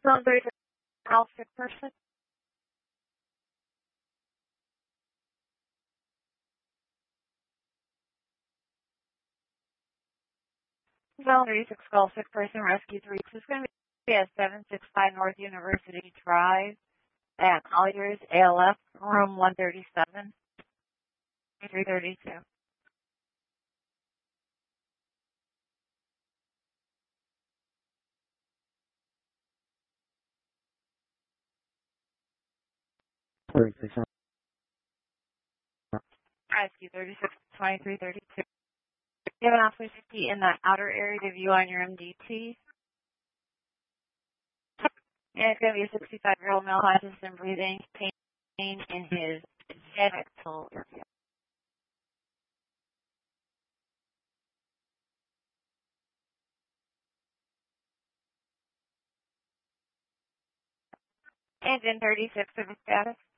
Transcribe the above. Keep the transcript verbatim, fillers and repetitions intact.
So there's an outfit person. Zone thirty-six call sick person rescue three. This is going to be at seven sixty-five North University Drive at Colliers A L F, room one thirty-seven, three thirty-two. Rescue thirty-six twenty-three thirty-two. You have an opportunity in that outer area to view on your M D T. And it's going to be a sixty-five-year-old male conscious and breathing, pain in his genital area. Engine thirty-six, service status.